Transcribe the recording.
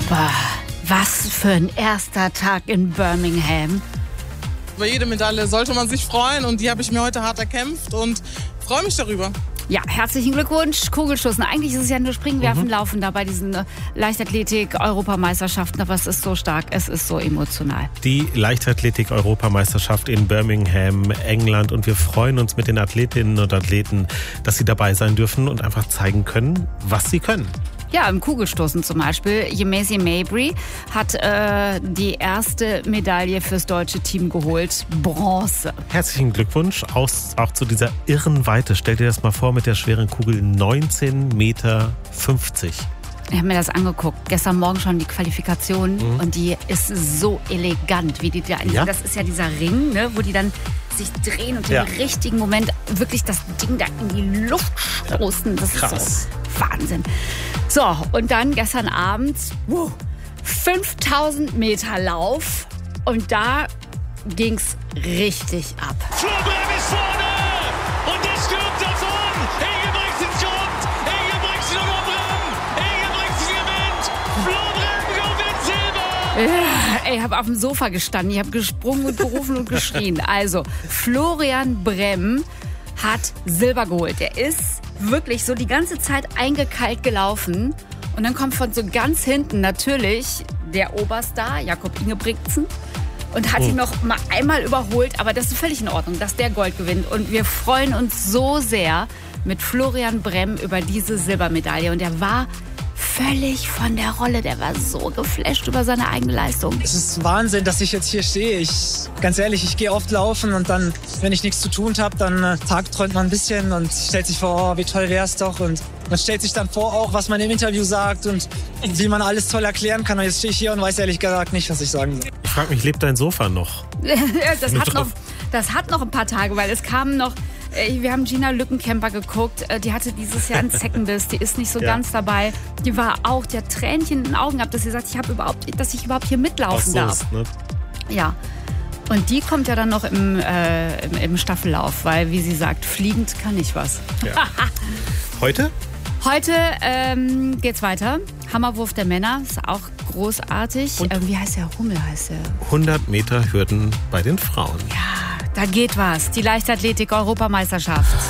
Boah, was für ein erster Tag in Birmingham. Über jede Medaille sollte man sich freuen und die habe ich mir heute hart erkämpft und freue mich darüber. Ja, herzlichen Glückwunsch. Kugelstoßen. Eigentlich ist es ja nur Springen, Werfen, Laufen da bei diesen Leichtathletik-Europameisterschaften. Aber es ist so stark, es ist so emotional. Die Leichtathletik-Europameisterschaft in Birmingham, England. Und wir freuen uns mit den Athletinnen und Athleten, dass sie dabei sein dürfen und einfach zeigen können, was sie können. Ja, im Kugelstoßen zum Beispiel. Yemezi Mabry hat die erste Medaille fürs deutsche Team geholt. Bronze. Herzlichen Glückwunsch auch zu dieser irren Weite. Stell dir das mal vor mit der schweren Kugel, 19,50 Meter. Ich habe mir das angeguckt. Gestern Morgen schon die Qualifikation. Und die ist so elegant, wie die da. Ja? Das ist ja dieser Ring, ne, wo die dann sich drehen und im richtigen Moment wirklich das Ding da in die Luft stoßen. Das Krass. ist so Wahnsinn. So, und dann gestern Abend 5000 Meter Lauf. Und da ging's richtig ab. Flo Brem ist vorne und der stürmt davon. Ingebrigtsen kommt. Ingebrigtsen über Brem. Ingebrigtsen gewinnt. Flo Brem gewinnt Silber. Ja, ich habe auf dem Sofa gestanden. Ich habe gesprungen und gerufen und geschrien. Also, Florian Brem hat Silber geholt. Der ist wirklich so die ganze Zeit eingekeilt gelaufen. Und dann kommt von so ganz hinten natürlich der Oberstar, Jakob Ingebrigtsen. Und hat ihn noch mal einmal überholt. Aber das ist völlig in Ordnung, dass der Gold gewinnt. Und wir freuen uns so sehr mit Florian Brem über diese Silbermedaille. Und er war völlig von der Rolle. Der war so geflasht über seine eigene Leistung. Es ist Wahnsinn, dass ich jetzt hier stehe. Ganz ehrlich, ich gehe oft laufen und dann, wenn ich nichts zu tun habe, dann tagträumt man ein bisschen und stellt sich vor, oh, wie toll wär's doch. Und man stellt sich dann vor auch, was man im Interview sagt und wie man alles toll erklären kann. Und jetzt stehe ich hier und weiß ehrlich gesagt nicht, was ich sagen soll. Ich frage mich, lebt dein Sofa noch? Das hat noch ein paar Tage, weil es kamen noch. Wir haben Gina Lückenkämper geguckt. Die hatte dieses Jahr einen Zeckenbiss. Die ist nicht so ganz dabei. Die hat Tränchen in den Augen gehabt, dass sie sagt, dass ich überhaupt hier mitlaufen darf. Ne? Ja. Und die kommt ja dann noch im Staffellauf, weil, wie sie sagt, fliegend kann ich was. Ja. Heute? Heute geht's weiter. Hammerwurf der Männer, ist auch großartig. Wie heißt der? Hummel heißt der. 100 Meter Hürden bei den Frauen. Ja, da geht was. Die Leichtathletik-Europameisterschaft.